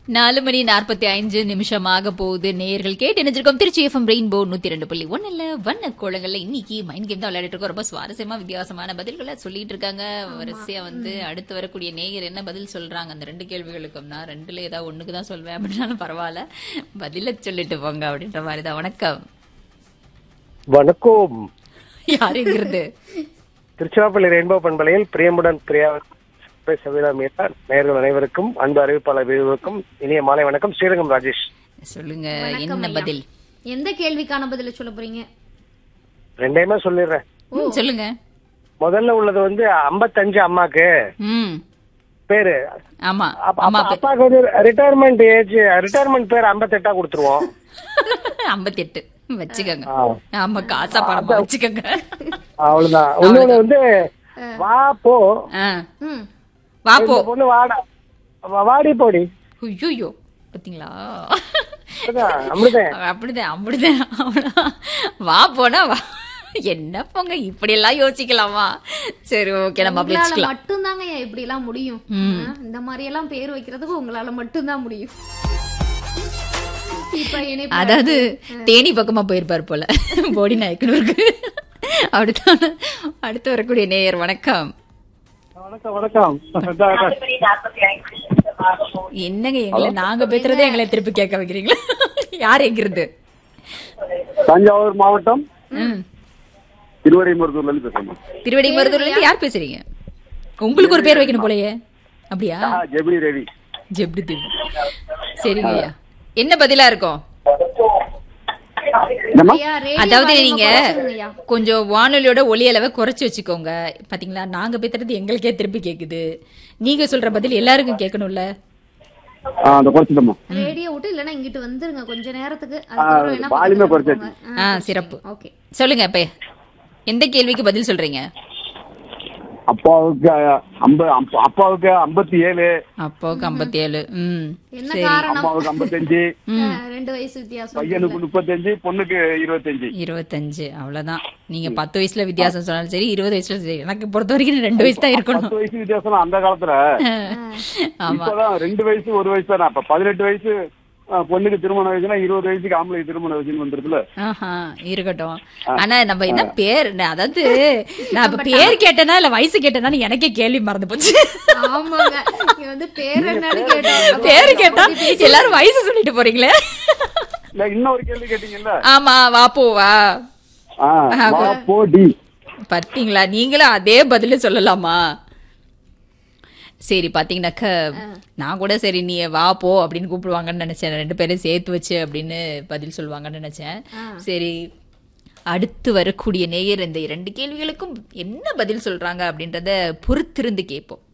4:45 போகுது. நேயர்கள் கேட்டு நினைச்சிருக்கோம் திருச்சி எஃப்எம் ரெயின்போ 102.1 வண்ண கோலங்கள்ல இன்னைக்கு மைண்ட் கேம் தான் விளையாடிட்டு இருக்கோம். ரொம்ப சுவாரஸ்யமா வித்தியாசமான பதில்களை சொல்லிட்டு இருக்காங்க. வரிசையா அடுத்து வரக்கூடிய நேயர் என்ன பதில் சொல்றாங்க அந்த 2 கேள்விகளுக்கும். நான் 2ல ஏதாவது 1க்கு தான் சொல்வேன் அப்படின்னாலும் பரவாயில்ல, பதில சொல்லிட்டு போங்க அப்படின்ற மாதிரிதான். வணக்கம். வணக்கம். யாருங்கிறது? திருச்சிராப்பள்ளி ரெயின்போ பண்பலையில் பிரியமுடன் பிரியா நேயர்கள் அனைவருக்கும் அன்பு அறிவிப்பாளர் விருதுக்கும் இனிய மாலை வணக்கம். ஸ்ரீரங்கம் ராஜேஷ். சொல்லுங்க, என்ன பதில்? எந்த கேள்விக்கான பதில சொல்ல போறீங்க? ரெண்டையுமே சொல்லிடுறேன். சொல்லுங்க. முதல்ல உள்ளது 55 அம்மாக்கு பேரு. ஆமா, அப்பாக்கு ரிட்டையர்மெண்ட் ஏஜ், ரிட்டையர்மெண்ட் பேர் 58 கொடுத்துருவோம். 58 வச்சுக்கோங்க. ஆமா, காசா பணமா வச்சுக்கோங்க. அவ்வளவுதான். இன்னொன்னு வா போ. வா போ பொண்ணு வாடி போடி. ஐயோ, பாத்தீங்களா? அப்படிதான். வா போனா என்ன போங்க, இப்படி எல்லாம் யோசிக்கலாமா? சரி, ஓகே, நம்ம மட்டும்தாங்க இப்படி எல்லாம் முடியும். இந்த மாதிரி எல்லாம் பேர் வைக்கிறதுக்கு உங்களால மட்டும்தான் முடியும். அதாவது தேனி பக்கமா போயிருப்பாரு போல போடி நாயக்கனூருக்கு. அடுத்து வரக்கூடிய நேயர். வணக்கம். வணக்கம். என்னங்க, எங்களை நாங்க பேசுறதே எங்களை திருப்பி கேட்க வைக்கிறீங்களா? யார் எங்கிறது? தஞ்சாவூர் மாவட்டம் திருவடிமருதூர்ல இருந்து பேசுறேன். திருவடிமருதூர்ல இருந்து யார் பேசுறீங்க? உங்களுக்கு ஒரு பேர் வைக்கணும் போலயே. அப்படியா? ஜெப்டி ரவி. ஜெப்டி தேவி. சரிங்க, என்ன பதிலா இருக்கும்? அதாவது நீங்க கொஞ்சம் வானொலியோட ஒலி அளவை குறைச்சு வச்சுக்கோங்க. பாத்தீங்களா, நாங்க பேசுறது எங்களுக்கே திருப்பி கேக்குது. நீங்க சொல்ற பதில் எல்லாருக்கும் கேட்கணும்ல. ரேடியோ விட்டு இல்லனா இங்கிட்டு வந்துருங்க கொஞ்ச நேரத்துக்கு. சிறப்பு. சொல்லுங்க, இப்ப எந்த கேள்விக்கு பதில் சொல்றீங்க? அப்பாவுக்கு 57. அப்பாவுக்கு 57. என்ன காரணம்? அம்மாவுக்கு 55. 2 வயசு வித்தியாசம். பையனுக்கு 35, பொண்ணுக்கு 25. அவ்வளவுதான். நீங்க 10 வயசுல வித்தியாசம் சொன்னாலும் சரி, 20 வயசுல சரி, எனக்கு பொறுத்த வரைக்கும் 2 வயசு தான் இருக்கணும். 10 வயசு வித்தியாசம் அந்த காலத்துல. இப்பதான் 2 வயசு 1 வயசு தான். அப்ப 18 வயசு பொண்ணுக்கு திருமண வயசுனா 20 வயசுக்கு ஆம்பளைக்கு திருமண வயசுன்னு வந்துருக்குல்ல. இருக்கட்டும். ஆனா நம்ம என்ன பேர், அதாவது நான் இப்ப பேர் கேட்டேனா இல்ல வயசு கேட்டேனா எனக்கே கேள்வி மறந்து போச்சு. ஆமாங்க, நீங்க பேர் என்னன்னு கேட்டோம். பேரு கேட்டா எல்லாரும் வயசு சொல்லிட்டு போறீங்களே. இன்னொரு கேள்வி கேட்டீங்கல்ல. ஆமா, வா போவா போடி. பாத்தீங்களா, நீங்களும் அதே பதில சொல்லலாமா? சரி, பாத்தீங்கன்னாக்க நான் கூட சரி நீ வா போ அப்படின்னு கூப்பிடுவாங்கன்னு நினைச்சேன். 2 பேரும் சேர்த்து வச்சு அப்படின்னு பதில் சொல்லுவாங்கன்னு நினைச்சேன். சரி, அடுத்து வரக்கூடிய நேயர் இந்த 2 கேள்விகளுக்கும் என்ன பதில் சொல்றாங்க அப்படின்றத பொறுத்திருந்து கேட்போம்.